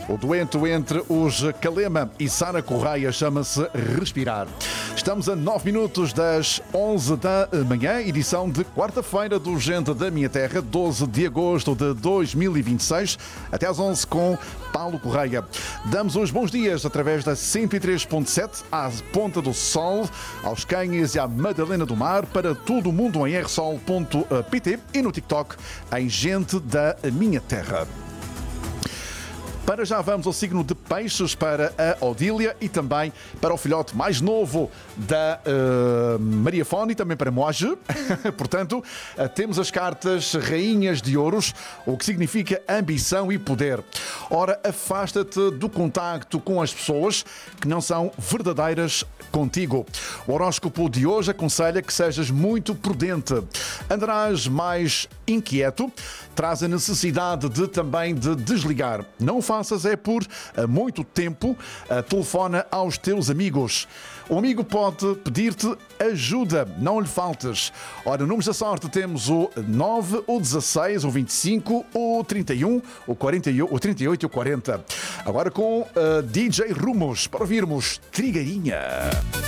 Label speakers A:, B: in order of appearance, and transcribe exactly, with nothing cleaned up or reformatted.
A: O dueto entre os Calema e Sara Correia chama-se Respirar. Estamos a nove minutos das onze da manhã, edição de quarta-feira do Gente da Minha Terra, doze de agosto de dois mil e vinte e seis, até às onze com Paulo Correia. Damos os bons dias através da cento e três ponto sete, à Ponta do Sol, aos Canhas e à Madalena do Mar, para todo o mundo em r sol ponto p t e no TikTok em Gente da Minha Terra. Para já vamos ao signo de Peixes, para a Odília e também para o filhote mais novo da uh, Maria Fone e também para Moage. Portanto, uh, temos as cartas Rainhas de Ouros, o que significa ambição e poder. Ora, afasta-te do contacto com as pessoas que não são verdadeiras contigo. O horóscopo de hoje aconselha que sejas muito prudente. Andarás mais inquieto, traz a necessidade de também de desligar. Não faças é por muito tempo, telefona aos teus amigos. O amigo pode pedir-te ajuda, não lhe faltes. Ora, números da sorte temos o nove, o dezasseis, o vinte e cinco, o trinta e um, o, quarenta e oito, o trinta e oito e o quarenta. Agora com uh, D J Rumos, para ouvirmos Trigueirinha.